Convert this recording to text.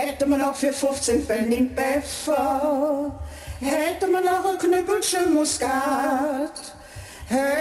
Hätte man auch für 15 Pfennig Pfeffer, hätte man auch ein Knüppelchen Muskat,